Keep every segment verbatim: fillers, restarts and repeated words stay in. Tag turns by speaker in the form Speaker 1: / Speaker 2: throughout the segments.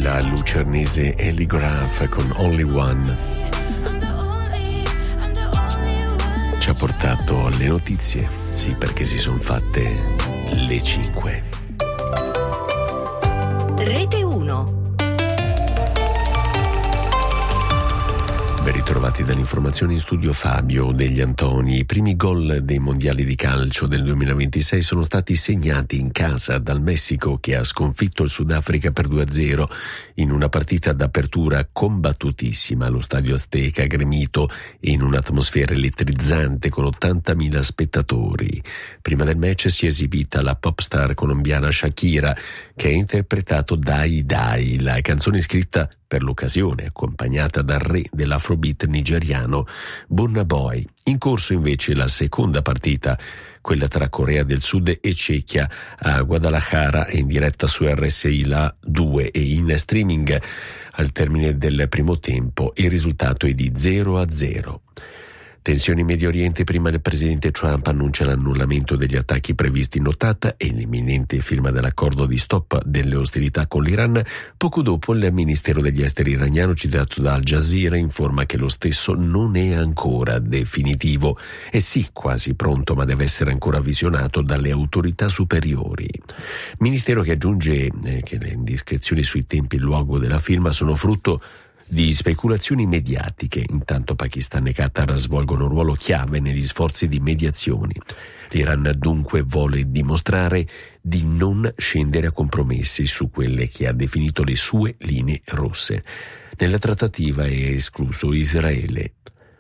Speaker 1: La lucernese Ellie Graf con Only One ci ha portato alle notizie, sì, perché si sono fatte le cinque.
Speaker 2: Rete uno.
Speaker 1: Ben ritrovati dall'informazione, in studio Fabio Degli Antoni. I primi gol dei mondiali di calcio del duemilaventisei sono stati segnati in casa dal Messico, che ha sconfitto il Sudafrica per due a zero in una partita d'apertura combattutissima allo Stadio Azteca, gremito e in un'atmosfera elettrizzante con ottantamila spettatori. Prima del match si è esibita la pop star colombiana Shakira, che ha interpretato Dai Dai, la canzone scritta per l'occasione, accompagnata dal re dell'afrobeat nigeriano Burna Boy. In corso invece la seconda partita, quella tra Corea del Sud e Cechia, a Guadalajara, in diretta su R S I La due e in streaming. Al termine del primo tempo il risultato è di zero a zero. Tensioni in Medio Oriente. Prima il presidente Trump annuncia l'annullamento degli attacchi previsti in nottata e l'imminente firma dell'accordo di stop delle ostilità con l'Iran. Poco dopo il Ministero degli Esteri iraniano, citato da Al Jazeera, informa che lo stesso non è ancora definitivo. È sì quasi pronto, ma deve essere ancora visionato dalle autorità superiori. Ministero che aggiunge eh, che le indiscrezioni sui tempi e il luogo della firma sono frutto di speculazioni mediatiche. Intanto Pakistan e Qatar svolgono un ruolo chiave negli sforzi di mediazione. L'Iran dunque vuole dimostrare di non scendere a compromessi su quelle che ha definito le sue linee rosse. Nella trattativa è escluso Israele.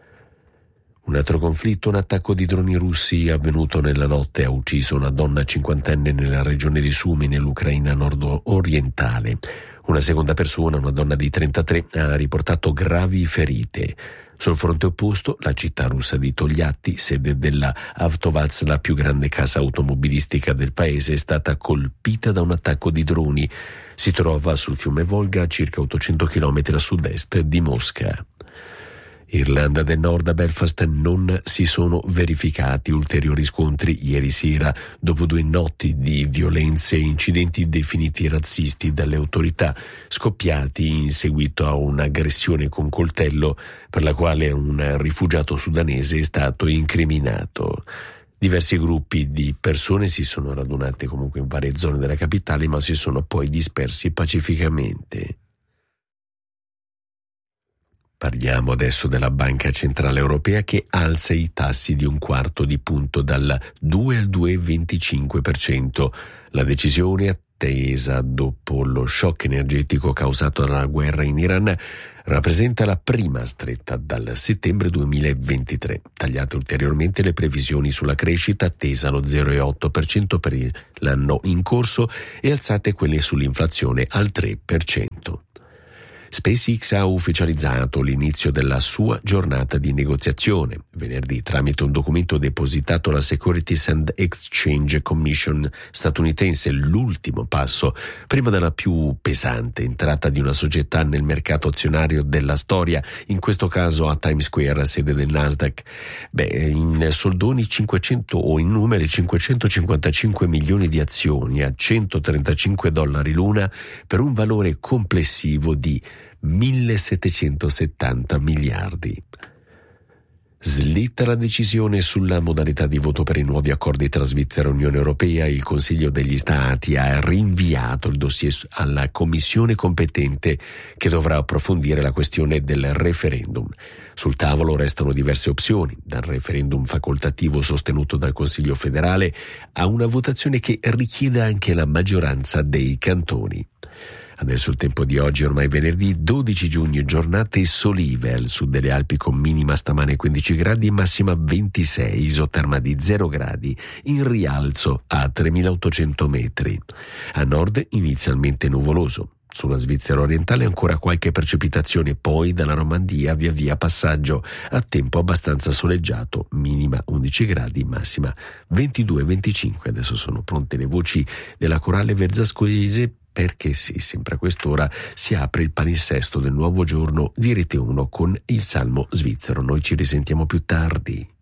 Speaker 1: Un altro conflitto, un attacco di droni russi avvenuto nella notte ha ucciso una donna cinquantenne nella regione di Sumy, nell'Ucraina nord-orientale. Una seconda persona, una donna di trentatré, ha riportato gravi ferite. Sul fronte opposto, la città russa di Togliatti, sede della Avtovaz, la più grande casa automobilistica del paese, è stata colpita da un attacco di droni. Si trova sul fiume Volga, a circa ottocento chilometri a sud-est di Mosca. Irlanda del Nord, a Belfast non si sono verificati ulteriori scontri ieri sera, dopo due notti di violenze e incidenti definiti razzisti dalle autorità, scoppiati in seguito a un'aggressione con coltello per la quale un rifugiato sudanese è stato incriminato. Diversi gruppi di persone si sono radunate comunque in varie zone della capitale, ma si sono poi dispersi pacificamente. Parliamo adesso della Banca Centrale Europea, che alza i tassi di un quarto di punto, dal due al due virgola venticinque per cento. La decisione, attesa dopo lo shock energetico causato dalla guerra in Iran, rappresenta la prima stretta dal settembre duemilaventitré. Tagliate ulteriormente le previsioni sulla crescita, attesa allo zero virgola otto per cento per l'anno in corso, e alzate quelle sull'inflazione al tre per cento. SpaceX ha ufficializzato l'inizio della sua giornata di negoziazione. Venerdì, tramite un documento depositato alla Securities and Exchange Commission statunitense, l'ultimo passo prima della più pesante entrata di una società nel mercato azionario della storia, in questo caso a Times Square, sede del Nasdaq. Beh, in soldoni cinquecento o in numeri cinquecentocinquantacinque milioni di azioni a centotrentacinque dollari l'una, per un valore complessivo di millesettecentosettanta miliardi. Slitta la decisione sulla modalità di voto per i nuovi accordi tra Svizzera e Unione Europea. Il Consiglio degli Stati ha rinviato il dossier alla Commissione competente, che dovrà approfondire la questione del referendum. Sul tavolo restano diverse opzioni, dal referendum facoltativo sostenuto dal Consiglio federale a una votazione che richieda anche la maggioranza dei cantoni. Adesso il tempo di oggi, ormai venerdì dodici giugno, giornate solive al sud delle Alpi, con minima stamane quindici gradi e massima ventisei, isoterma di zero gradi, in rialzo a tremilaottocento metri. A nord inizialmente nuvoloso. Sulla Svizzera orientale ancora qualche precipitazione, poi dalla Normandia via via passaggio a tempo abbastanza soleggiato, minima undici gradi, massima ventidue venticinque. Adesso sono pronte le voci della corale verzascoese, perché sì, sempre a quest'ora si apre il palinsesto del nuovo giorno di Rete uno con il Salmo svizzero. Noi ci risentiamo più tardi.